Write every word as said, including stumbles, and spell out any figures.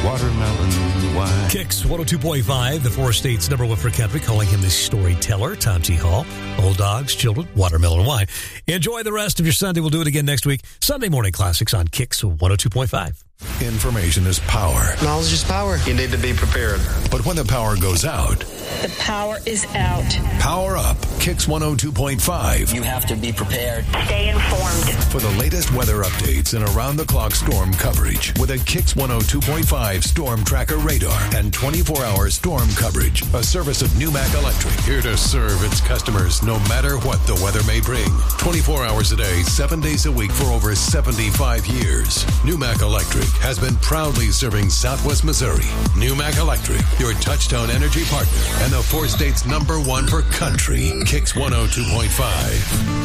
watermelon wine. Kicks one oh two point five, the four states number one for country, calling him the storyteller, Tom T. Hall. Old dogs, children, watermelon wine. Enjoy the rest of your Sunday. We'll do it again next week. Sunday morning classics on Kicks one oh two point five. Information is power. Knowledge is power. You need to be prepared. But when the power goes out, the power is out. Power up. Kicks one oh two point five. You have to be prepared. Stay informed. For the latest weather updates and around-the-clock storm coverage with a Kicks one oh two point five Storm Tracker radar and twenty-four hour storm coverage. A service of Newmac Electric. Here to serve its customers no matter what the weather may bring. twenty-four hours a day, seven days a week for over seventy-five years. Newmac Electric has been proudly serving Southwest Missouri. Newmac Electric, your touchstone energy partner and the four states number one for country. Kicks one oh two point five.